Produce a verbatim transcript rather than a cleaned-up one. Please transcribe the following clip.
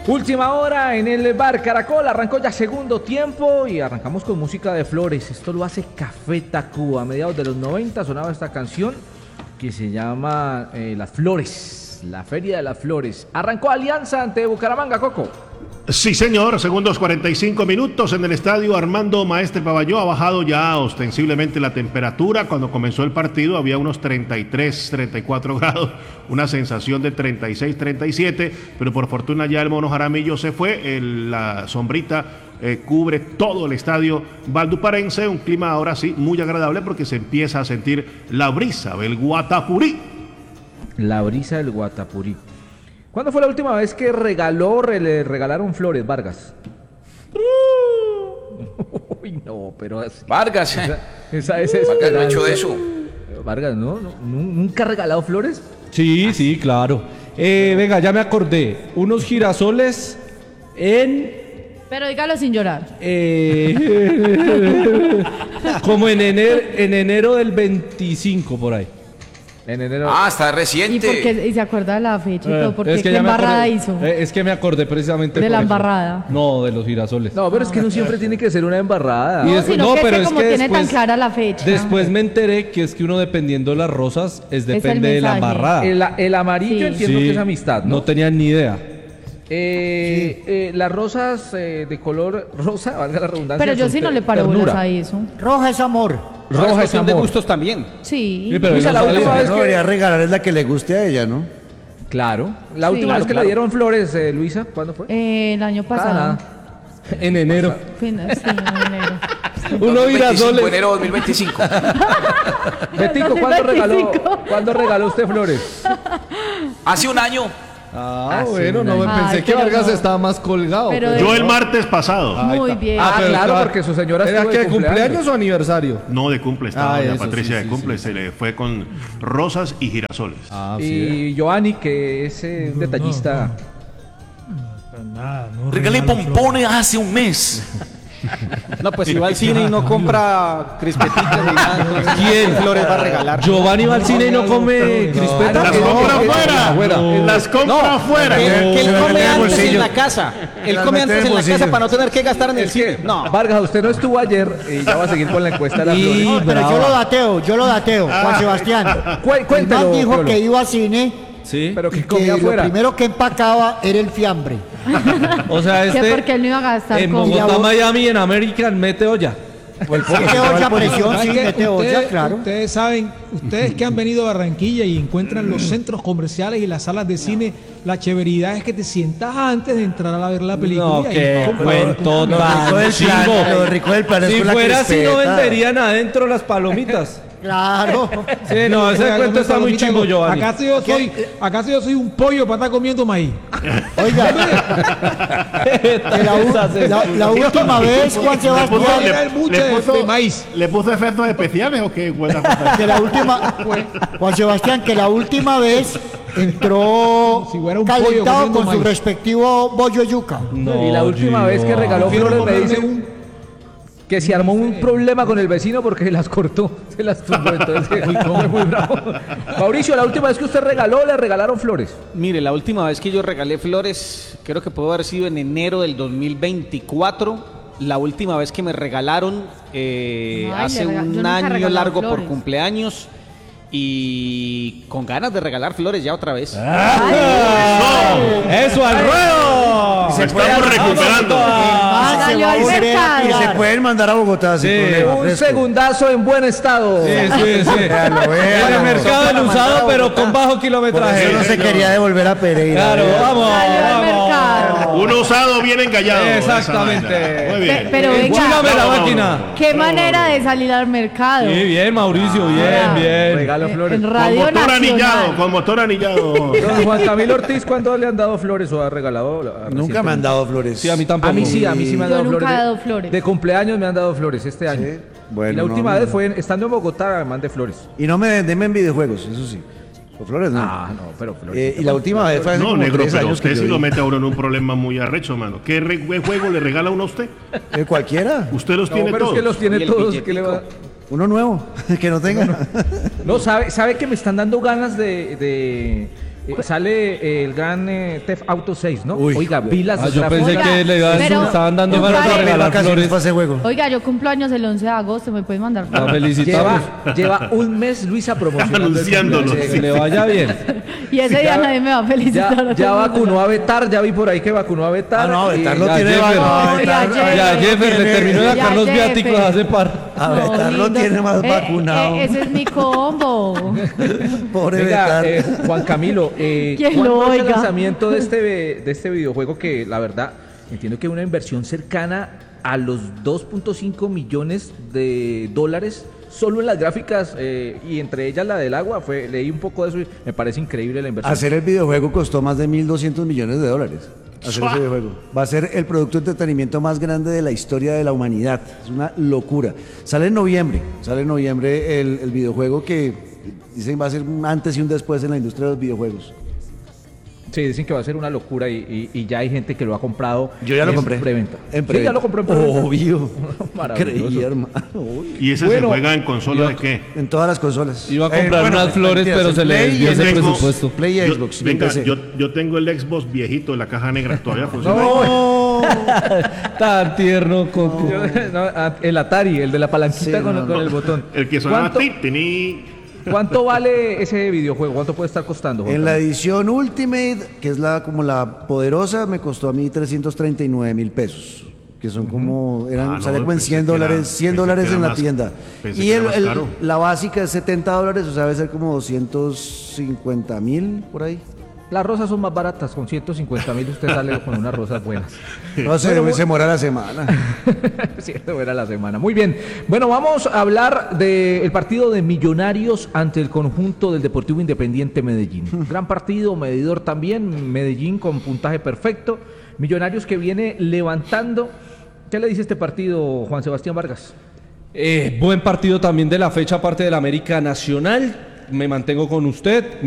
Última hora en el Bar Caracol, arrancó ya segundo tiempo y arrancamos con música de Flores. Esto lo hace Café Tacuba. A mediados de los noventa sonaba esta canción que se llama eh, Las Flores, la Feria de las Flores. Arrancó Alianza ante Bucaramanga, Coco. Sí, señor, segundos cuarenta y cinco minutos en el estadio Armando Maestre Pavalló. Ha bajado ya ostensiblemente la temperatura. Cuando comenzó el partido había unos treinta y tres, treinta y cuatro grados, una sensación de treinta y seis, treinta y siete, pero por fortuna ya el Mono Jaramillo se fue, el, la sombrita eh, cubre todo el estadio valduparense, un clima ahora sí muy agradable porque se empieza a sentir la brisa del Guatapurí. La brisa del Guatapurí. ¿Cuándo fue la última vez que regaló, re, le regalaron flores, Vargas? Uy, no, pero así. Vargas. Esa, esa, esa Vargas no ha hecho eso. Vargas, ¿no? ¿no? ¿Nunca ha regalado flores? Sí, sí, claro. Eh, venga, ya me acordé. Unos girasoles en... Pero dígalo sin llorar. Eh, como en enero, en enero del veinticinco, por ahí. En enero. Ah, está reciente. ¿Y, por qué, y se acuerda de la fecha y Eh, todo? Porque es que qué ya me embarrada acordé, hizo. eh, es que me acordé precisamente De por la eso. embarrada. No, de los girasoles. No, pero es que no siempre tiene que ser una embarrada. Y No, después- sino no, que pero es que es como que tiene tan después- clara la fecha. Después me enteré que es que uno dependiendo de las rosas es depende de la mensaje. embarrada. El, el amarillo Sí. entiendo Sí, que es amistad, ¿no? No tenía ni idea. Eh, eh, las rosas eh, de color rosa, valga la redundancia. Pero yo son sí no te- le paro bolas ternura. a eso. Roja es amor. Roja es cuestión de amor. gustos también. Sí. Sí, pero Luisa, él la no última sabía. vez No que- debería regalar es la que le guste a ella, ¿no? Claro. La Sí. última Claro, vez que claro. le dieron flores, eh, Luisa, ¿cuándo fue? Eh, el año pasado. nada. En enero. Fin- sí, en enero. Uno girasoles. enero de dos mil veinticinco. Betico, ¿cuándo regaló, ¿cuándo regaló usted flores? Hace un año. Ah, Ah, sí, bueno, no me Ay, pensé que pero Vargas no. estaba más colgado. Pero pero- Yo el martes pasado. Ahí Muy está. bien. Ah, pero claro, estaba- porque su señora ¿Era estuvo que de de cumpleaños cumpleaños o aniversario? No, de cumple estaba Ah, doña eso Patricia sí, de sí, cumple, sí. se le fue con rosas y girasoles. Ah, sí. eh. Y Giovanni, que es eh, un detallista. Nada, no Regalé regalo pompones hace un mes. No, pues si va al cine y no compra crispetitas ni nada, entonces, ¿Quién? flores va a regalar? Giovanni va al cine y no come crispetas. Las no, compra no, afuera. afuera. Las compra afuera. Que, que él Se la come mete en el antes en bolsillo. la casa. Él la come mete en antes el en la bolsillo. casa para no tener que gastar en el Es cine. que, No. Vargas, usted no estuvo ayer y ya va a seguir con la encuesta de las Y- flores. No, pero yo brava. lo dateo, yo lo dateo, Juan Sebastián. Cu- El cuéntelo, man dijo Piolo. que iba a cine Sí. Pero que y comía que lo afuera. primero que empacaba era el fiambre. O sea, Que este porque él no iba a gastar en con... Bogotá, vos- Miami, en American, mete olla. Mete olla a presión, sí, ¿Sabe qué? mete olla, Ustedes- claro. Ustedes saben, ustedes que han venido a Barranquilla y encuentran los centros comerciales y las salas de cine, la chéveridad es que te sientas antes de entrar a ver la película. No, y qué compras. cuento Lo rico tan del plan, chimbo. lo rico del plan es Si con la fuera así, no crispeta. venderían adentro las palomitas. Claro. Sí, no, ese Oiga, cuento come está muy palomita, chimbo, Giovanni. ¿Acaso yo soy, acaso yo soy un pollo para estar comiendo maíz? Oiga, que la, u- la- la última vez, Juan Le puso- Sebastián, Era el buche de- de maíz. ¿Le puso efectos especiales o qué? que la última, Juan Sebastián, que la última vez entró Si fuera un pollo calentado comiendo con su maíz. respectivo bollo yuca. No, y la última vez que regaló Prefiero flores me comerme dice un- que se armó un problema con el vecino porque se las cortó, se las tumbó, entonces fue muy bravo. Mauricio, la última vez que usted regaló, le regalaron flores. Mire, la última vez que yo regalé flores, creo que pudo haber sido en enero del dos mil veinticuatro. La última vez que me regalaron eh, Ay, hace le rega- yo un nunca he año regalado largo por flores. cumpleaños y con ganas de regalar flores ya otra vez. ¡Eso al ruedo! Estamos recuperando. Ah, se salió va a al volver a- y mercado. se pueden mandar a Bogotá sin Sí. problema. Un fresco. segundazo en buen estado. Sí, sí, sí. Véalo, En véalo. el mercado del usado, pero con bajo Por kilometraje. eso no se quería devolver a Pereira. Claro, ¿verdad? vamos, Salió al mercado. vamos. Un usado bien engallado. Exactamente. Esa vaina. Muy bien. Pe- pero venga. Enchúlame la Bravo, máquina. bravo. Qué manera de salir al mercado. Sí, bien, Mauricio, bien, Ah. bien. Regalo flores. En Con Radio motor Nacional. anillado, con motor anillado. Don Juan Camilo Ortiz, ¿cuándo le han dado flores o ha regalado? Nunca me han dado flores. Sí, a mí tampoco. A mí sí, a mí sí me han Yo dado nunca flores. he de- dado flores. De cumpleaños me han dado flores este año. Bueno, y la no, última no, vez no. fue en- estando en Bogotá, me mandé flores. Y no me denme en videojuegos, eso sí. Por flores no. Ah, no, pero flores. Eh, y la última vez fue hace No, como negro, tres pero años usted que sí yo lo vi. mete a uno en un problema muy arrecho, mano. ¿Qué re- qué juego le regala uno a usted? Eh, cualquiera. Usted los No, tiene pero todos. es que los tiene Y el todos. billetico. ¿qué le va- Uno nuevo, que no tenga. No, sabe, sabe que me están dando ganas de, de Eh, sale eh, el gran eh, Theft Auto seis, ¿no? Uy. Oiga, vi las Ah, yo gráficas. pensé Oiga, que le iban, pero- estaban dando yo ganas de paré- regalar vacaciones flores. para ese juego. Oiga, yo cumplo años el once de agosto, ¿me pueden mandar La flores? felicitamos. Lleva, lleva un mes Luisa promocionando. el Anunciándolo, cumpleaños. Que le vaya bien. Y ese día nadie me va a felicitar. Ya, ya vacunó a Betar, ya vi por ahí que vacunó a Betar. Ah, no, y- Betar lo ya tiene Jeffer. va- No, Betar- ya Jeffer. Ya Jeffer le terminó de Ya sacar los Jeffer. viáticos hace par. A No, Betar lo lindo. tiene más Eh, vacunado. eh, ese es mi combo. Pobre Venga, Betar. eh, Juan Camilo, eh, ¿Quién ¿cuándo lo es el oiga? lanzamiento de este, de este videojuego que la verdad entiendo que una inversión cercana a los dos punto cinco millones de dólares solo en las gráficas eh, y entre ellas la del agua? Fue, leí un poco de eso y me parece increíble la inversión. Hacer el videojuego costó más de mil doscientos millones de dólares. Hacer ese videojuego. Va a ser el producto de entretenimiento más grande de la historia de la humanidad. Es una locura. Sale en noviembre. Sale en noviembre el, el videojuego que dicen va a ser un antes y un después en la industria de los videojuegos. Sí, dicen que va a ser una locura y, y- y ya hay gente que lo ha comprado. Yo ya lo en compré. Preventa. En Sí, preventa. ya lo compró en preventa. Obvio. Maravilloso. Creí, hermano. ¿Y ese Bueno, se juega en consola de qué? En todas las consolas. Iba a Eh, comprar bueno, unas flores, mentiras, pero en se le Play desvió y en ese Xbox. presupuesto. Play y Yo- Xbox. y venga, P C. yo, yo tengo el Xbox viejito de la caja negra, todavía funciona. No, Tan tierno, Coco. yo- no, ah, el Atari, el de la palanquita Sí, con, no, con no. el botón. El que sonaba ¿Cuánto, titini. ¿Cuánto vale ese videojuego? ¿Cuánto puede estar costando? Juan En la Carlos? edición Ultimate, que es la como la poderosa, me costó a mí trescientos treinta y nueve mil pesos. Que son como, eran, Ah, no, salía como en pensé cien que era- dólares, cien pensé dólares que era en la más- tienda. pensé Y que era el- más el- caro. la básica es setenta dólares, o sea, debe ser como doscientos cincuenta mil por ahí. Las rosas son más baratas, con ciento cincuenta mil usted sale con unas rosas buenas. No sé, Bueno, se demora la semana. Cierto, era la semana. Muy bien. Bueno, vamos a hablar del partido de Millonarios ante el conjunto del Deportivo Independiente Medellín. Gran partido, medidor también, Medellín con puntaje perfecto. Millonarios que viene levantando. ¿Qué le dice este partido, Juan Sebastián Vargas? Eh, buen partido también de la fecha, aparte del América Nacional. Me mantengo con usted.